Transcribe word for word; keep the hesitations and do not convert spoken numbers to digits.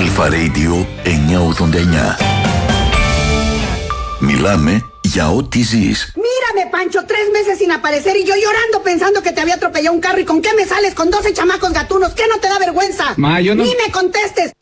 Αλφα Radio εννιά ογδόντα εννιά. Μιλάμε για ό,τι ζεις. Mírame, Pancho, tres meses sin aparecer y yo llorando pensando que te había atropellado un carro. ¿Y con qué me sales con doce chamacos gatunos? ¿Qué no te da vergüenza? Ma, yo no... Ni me contestes.